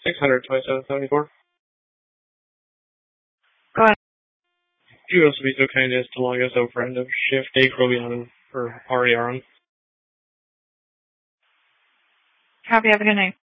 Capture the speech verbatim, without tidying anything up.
six hundred twenty-seven seventy-four. Go ahead. Would you also be so kind as to log us over end of shift? Dave will be on, or already are on. Copy. Have a good night.